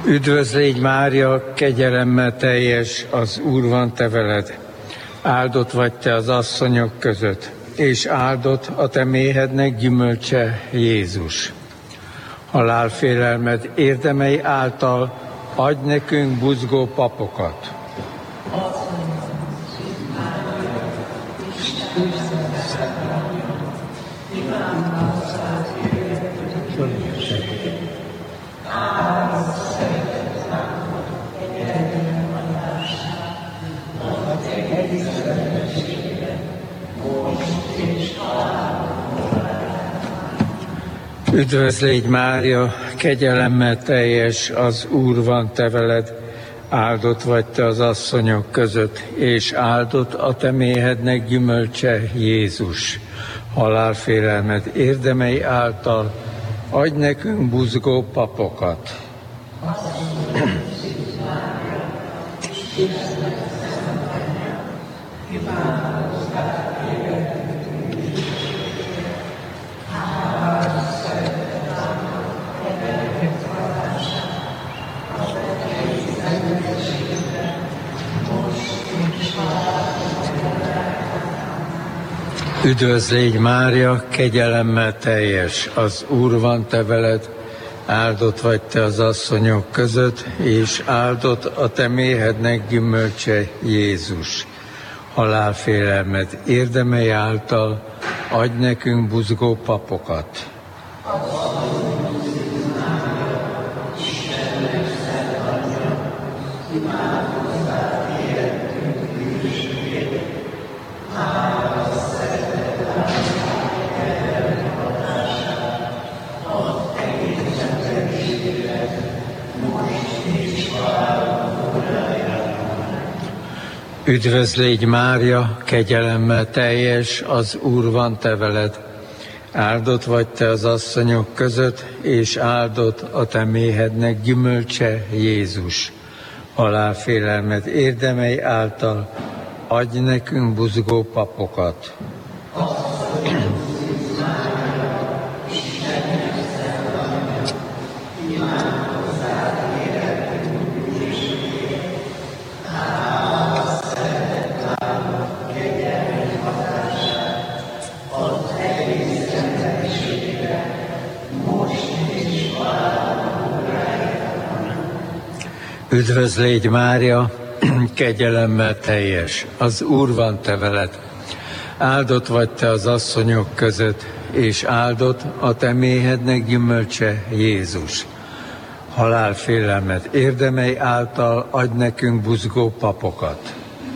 Üdvözl légy Mária, kegyelemmel teljes, az Úr van te veled. Áldott vagy te az asszonyok között, és áldott a te méhednek gyümölcse, Jézus. Halálfélelmed érdemei által adj nekünk buzgó papokat. Üdvözl légy Mária, kegyelemmel teljes, az Úr van te veled. Áldott vagy te az asszonyok között, és áldott a te méhednek gyümölcse, Jézus. Halálfélelmed érdemei által adj nekünk buzgó papokat. Üdvözl légy Mária, kegyelemmel teljes, az Úr van te veled. Áldott vagy te az asszonyok között, és áldott a te méhednek gyümölcse, Jézus. Halálfélelmed érdemei által adj nekünk buzgó papokat. Üdvözl légy Mária, kegyelemmel teljes, az Úr van te veled. Áldott vagy te az asszonyok között, és áldott a te méhednek gyümölcse, Jézus. Halálfélelmed érdemei által adj nekünk buzgó papokat. Üdvözl légy Mária, kegyelemmel teljes, az Úr van te veled. Áldott vagy te az asszonyok között, és áldott a te méhednek gyümölcse, Jézus. Halálfélelmed érdemei által adj nekünk buzgó papokat.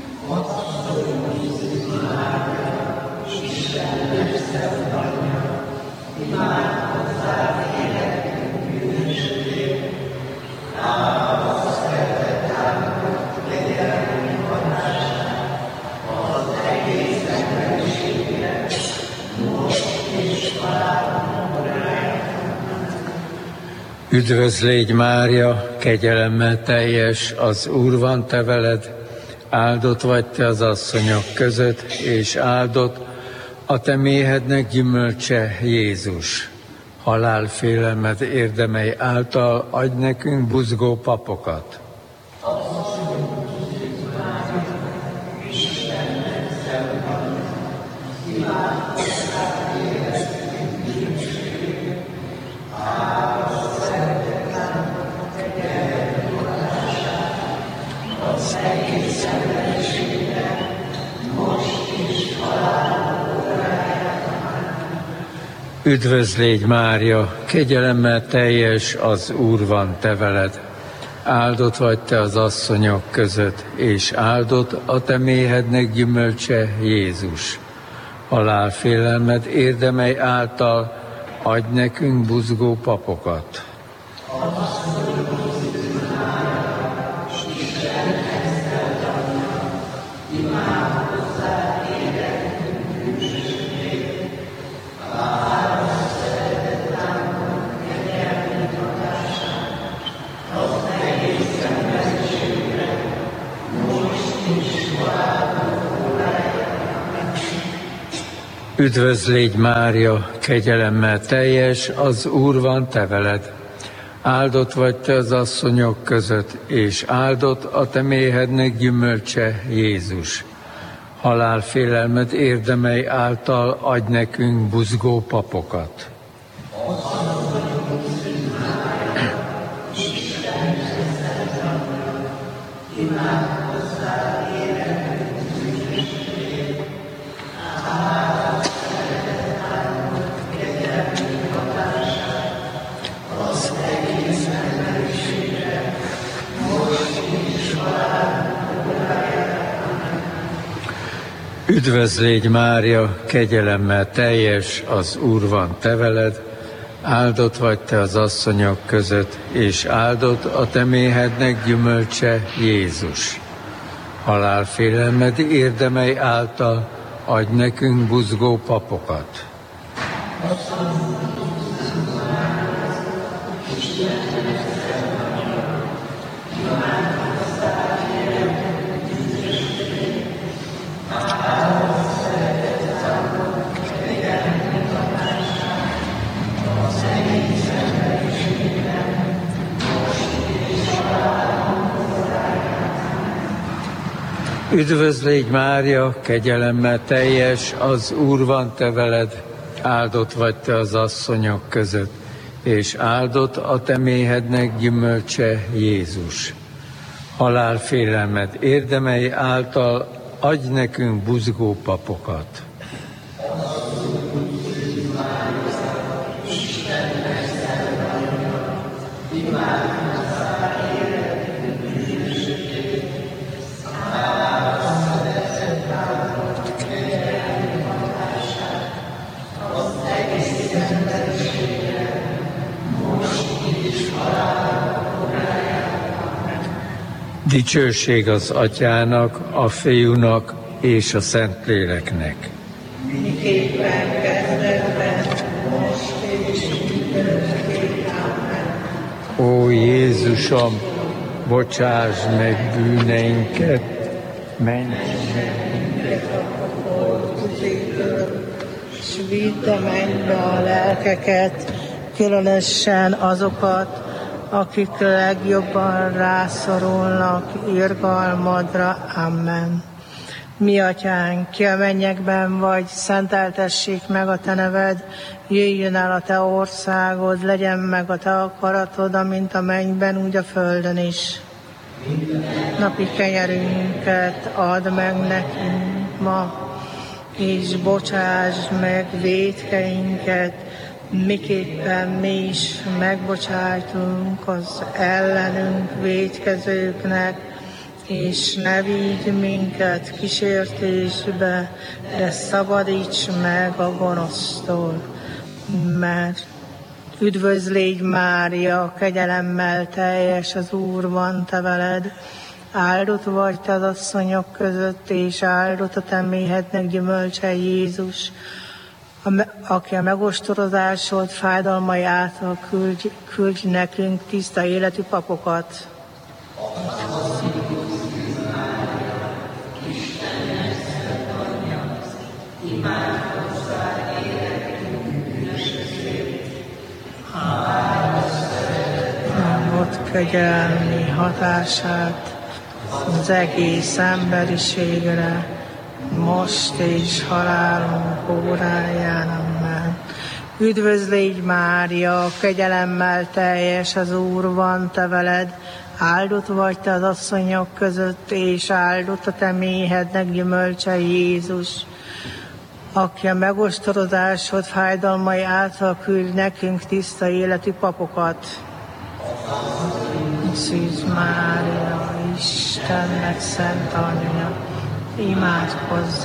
Üdvözl légy Mária, kegyelemmel teljes, az Úr van te veled. Áldott vagy te az asszonyok között, és áldott a te méhednek gyümölcse, Jézus. Halálfélelmed érdemei által adj nekünk buzgó papokat. Üdvözl légy Mária, kegyelemmel teljes, az Úr van te veled. Áldott vagy te az asszonyok között, és áldott a te méhednek gyümölcse, Jézus. Halálfélelmed érdemei által adj nekünk buzgó papokat. Üdvözl légy Mária, kegyelemmel teljes, az Úr van te veled. Áldott vagy te az asszonyok között, és áldott a te méhednek gyümölcse, Jézus. Halálfélelmed érdemei által adj nekünk buzgó papokat. Üdvözl légy, Mária, kegyelemmel teljes, az Úr van te veled, áldott vagy te az asszonyok között, és áldott a te méhednek gyümölcse, Jézus. Halálfélelmed érdemei által adj nekünk buzgó papokat. Üdvözl légy, Mária, kegyelemmel teljes, az Úr van te veled, áldott vagy te az asszonyok között, és áldott a te méhednek gyümölcse, Jézus. Halálfélelmed érdemei által adj nekünk buzgó papokat. Dicsőség az Atyának, a Fiúnak és a Szentléleknek. Miképpen kezdetben, most és mindörökké. Amen. Ó Jézusom, bocsáss meg bűneinket, menj minket a pokoltól, s vidd a mennybe a lelkeket, különösen azokat, akik legjobban rászorulnak irgalmadra. Amen. Mi Atyánk, ki a mennyekben vagy, szenteltessék meg a te neved, jöjjön el a te országod, legyen meg a te akaratod, amint a mennyben, úgy a földön is. Napi kenyerünket add meg nekünk ma, és bocsáss meg vétkeinket, miképpen mi is megbocsájtunk az ellenünk vétkezőknek, és ne vigy minket kísértésbe, de szabadíts meg a gonosztól. Mert üdvözl légy, Mária, kegyelemmel teljes, az Úr van te veled, áldott vagy te az asszonyok között, és áldott a te méhednek gyümölcse, Jézus. Aki a megostorozásod fájdalmai által küldj nekünk tiszta életű papokat. Ott kegyelmi hatását az egész emberiségre, most és halálunk óráján. Amen. Üdvözl légy, Mária, kegyelemmel teljes, az Úr van te veled, áldott vagy te az asszonyok között, és áldott a te méhednek gyümölcse, Jézus. Aki a megostorozásod fájdalmai által küld nekünk tiszta életű papokat. Szűz Mária, Istennek szent anyja, imádkozz